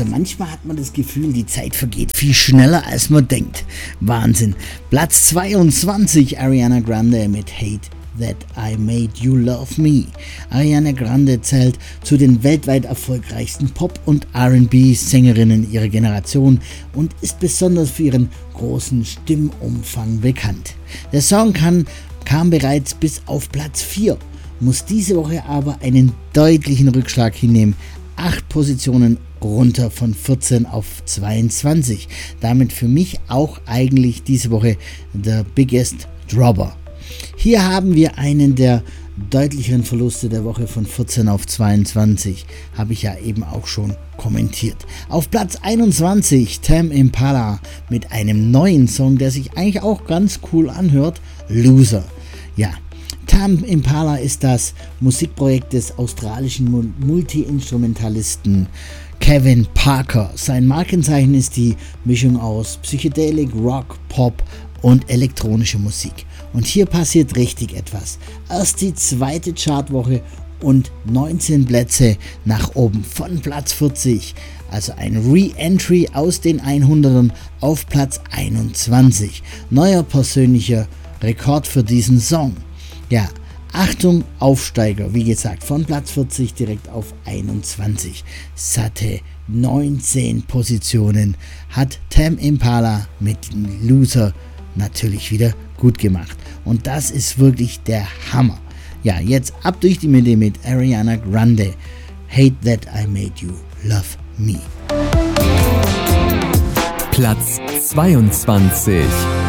Also manchmal hat man das Gefühl, die Zeit vergeht viel schneller als man denkt. Wahnsinn. Platz 22, Ariana Grande mit Hate That I Made You Love Me. Ariana Grande zählt zu den weltweit erfolgreichsten Pop- und R&B-Sängerinnen ihrer Generation und ist besonders für ihren großen Stimmumfang bekannt. Der Song kam bereits bis auf Platz 4, muss diese Woche aber einen deutlichen Rückschlag hinnehmen. 8 Positionen runter von 14 auf 22. Damit für mich auch eigentlich diese Woche der biggest Dropper. Hier haben wir einen der deutlicheren Verluste der Woche von 14 auf 22. Habe ich ja eben auch schon kommentiert. Auf Platz 21 Tame Impala mit einem neuen Song, der sich eigentlich auch ganz cool anhört. Loser. Ja, Tame Impala ist das Musikprojekt des australischen Multi-Instrumentalisten Kevin Parker. Sein Markenzeichen ist die Mischung aus Psychedelic, Rock, Pop und elektronische Musik. Und hier passiert richtig etwas. Erst die zweite Chartwoche und 19 Plätze nach oben von Platz 40. Also ein Re-Entry aus den 100ern auf Platz 21. Neuer persönlicher Rekord für diesen Song. Ja, Achtung, Aufsteiger, wie gesagt, von Platz 40 direkt auf 21. Satte 19 Positionen hat Tame Impala mit Loser natürlich wieder gut gemacht. Und das ist wirklich der Hammer. Ja, jetzt ab durch die Mitte mit Ariana Grande. Hate That I Made You Love Me. Platz 22.